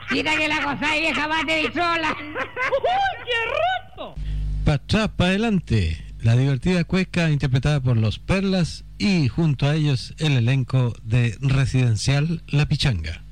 Quita que la cosa es vieja, bate bichola. ¡Uy, qué roto! Pa' atrás, pa' adelante. La divertida cueca interpretada por Los Perlas y junto a ellos el elenco de Residencial La Pichanga.